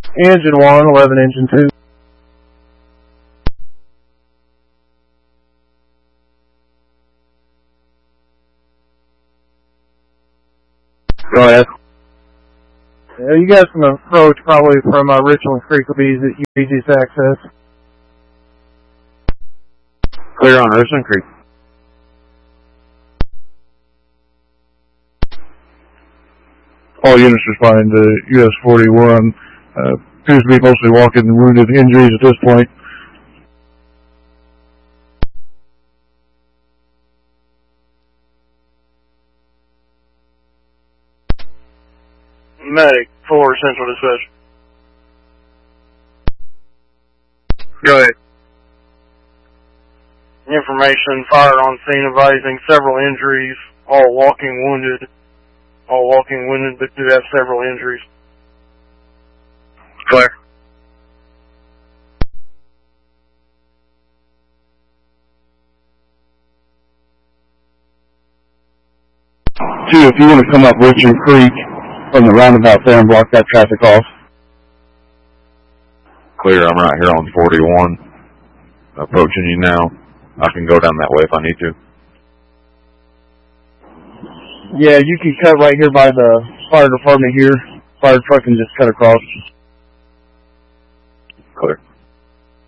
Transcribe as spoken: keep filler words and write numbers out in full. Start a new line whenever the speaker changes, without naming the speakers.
Engine one, eleven engine two.
Go ahead.
Yeah, you guys can approach probably from uh, Richland Creek will be the easiest access.
Clear on Richland Creek.
All units responding to U S forty-one. Uh, appears to be mostly walking and wounded injuries at this point.
Medic for Central Dispatch.
Go ahead.
Information, fire on scene advising several injuries, all walking wounded. All walking wounded, but do have several injuries.
Clear.
Two, if you want to come up Richland Creek from the roundabout there and block that traffic off.
Clear, I'm right here on forty-one. Approaching you now. I can go down that way if I need to.
Yeah, you can cut right here by the fire department here. Fire truck can just cut across.
Clear.